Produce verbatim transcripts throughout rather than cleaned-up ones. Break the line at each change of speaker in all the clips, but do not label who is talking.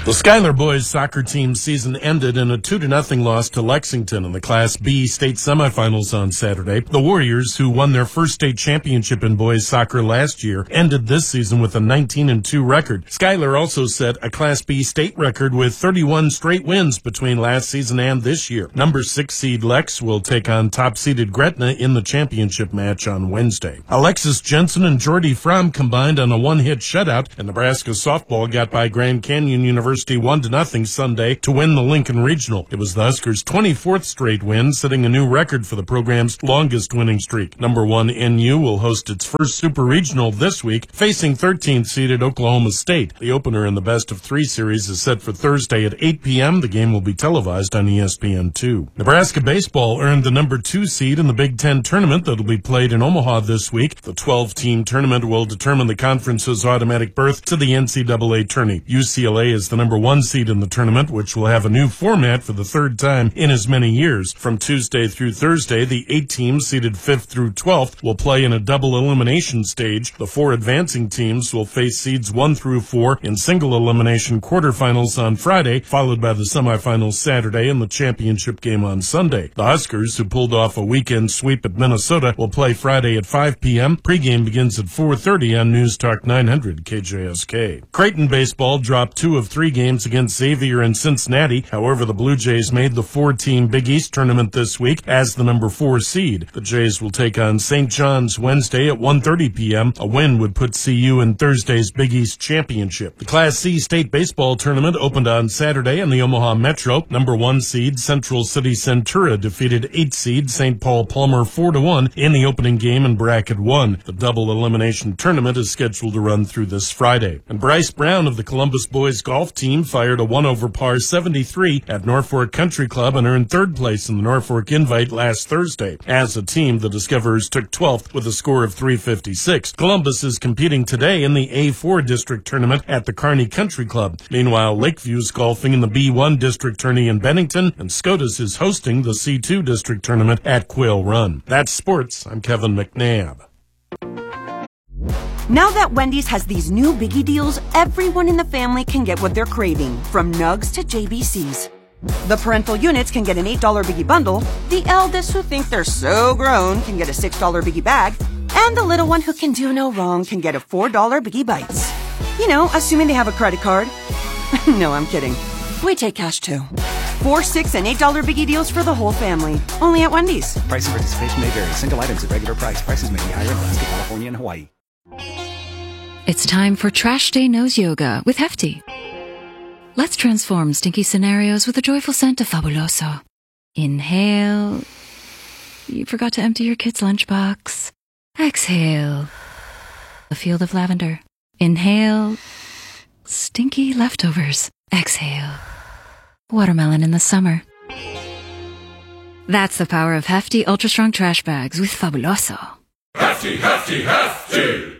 The Schuyler boys soccer team season ended in a two to nothing loss to Lexington in the Class B state semifinals on Saturday. The Warriors, who won their first state championship in boys soccer last year, ended this season with a nineteen and two record. Schuyler also set a Class B state record with thirty-one straight wins between last season and this year. Number six seed Lex will take on top-seeded Gretna in the championship match on Wednesday. Alexis Jensen and Jordy Fromm combined on a one-hit shutout, and Nebraska softball got by Grand Canyon University one to nothing Sunday to win the Lincoln Regional. It was the Huskers' twenty-fourth straight win, setting a new record for the program's longest winning streak. Number one N U will host its first Super Regional this week, facing thirteenth seeded Oklahoma State. The opener in the best of three series is set for Thursday at eight p.m. The game will be televised on E S P N two. Nebraska baseball earned the number two seed in the Big Ten tournament that will be played in Omaha this week. The twelve-team tournament will determine the conference's automatic berth to the N C double A tourney. U C L A is the number one seed in the tournament, which will have a new format for the third time in as many years. From Tuesday through Thursday, the eight teams seeded fifth through twelfth will play in a double elimination stage. The four advancing teams will face seeds one through four in single elimination quarterfinals on Friday, followed by the semifinals Saturday and the championship game on Sunday. The Huskers, who pulled off a weekend sweep at Minnesota, will play Friday at five p.m. Pregame begins at four thirty on News Talk nine hundred K J S K. Creighton baseball dropped two of three games against Xavier and Cincinnati. However, the Blue Jays made the four-team Big East tournament this week as the number four seed. The Jays will take on Saint John's Wednesday at one thirty p.m. A win would put C U in Thursday's Big East championship. The Class C state baseball tournament opened on Saturday in the Omaha Metro. Number one seed Central City Centura defeated eight seed Saint Paul Palmer four to one in the opening game in bracket one. The double elimination tournament is scheduled to run through this Friday. And Bryce Brown of the Columbus boys golf team fired a one over par seventy-three at Norfolk Country Club and earned third place in the Norfolk Invite last Thursday. As a team, the Discoverers took twelfth with a score of three fifty-six. Columbus is competing today in the A four district tournament at the Kearney Country Club. Meanwhile, Lakeview's golfing in the B one district tourney in Bennington, and SCOTUS is hosting the C two district tournament at Quail Run. That's sports. I'm Kevin McNabb.
Now that Wendy's has these new biggie deals, everyone in the family can get what they're craving, from nugs to J B Cs. The parental units can get an eight dollar biggie bundle, the eldest who think they're so grown can get a six dollar biggie bag, and the little one who can do no wrong can get a four dollar biggie bites. You know, assuming they have a credit card. No, I'm kidding. We take cash too. Four, six, and eight dollar biggie deals for the whole family. Only at Wendy's.
Price and participation may vary. Single items at regular price. Prices may be higher in Alaska, California, and Hawaii.
It's time for Trash Day Nose Yoga with Hefty. Let's transform stinky scenarios with a joyful scent of Fabuloso. Inhale. You forgot to empty your kid's lunchbox. Exhale. A field of lavender. Inhale. Stinky leftovers. Exhale. Watermelon in the summer. That's the power of Hefty Ultra Strong Trash Bags with Fabuloso.
Hefty, Hefty, Hefty!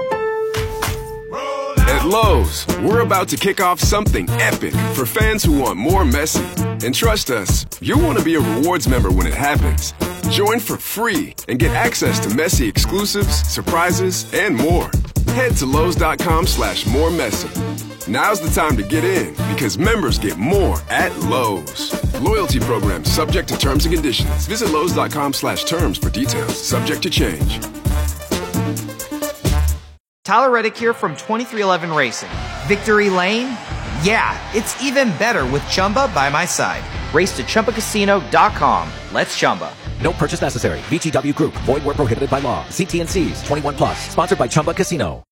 At Lowe's, we're about to kick off something epic for fans who want more Messi. And trust us, you'll want to be a rewards member when it happens. Join for free and get access to Messi exclusives, surprises, and more. Head to Lowe's.com slash more Messi. Now's the time to get in because members get more at Lowe's. Loyalty program subject to terms and conditions. Visit Lowe's.com slash terms for details. Subject to change.
Tyler Reddick here from twenty-three eleven Racing. Victory Lane? Yeah, it's even better with Chumba by my side. Race to Chumba Casino dot com. Let's Chumba.
No purchase necessary. V G W Group. Void where prohibited by law. See T and C's. twenty-one plus. Sponsored by Chumba Casino.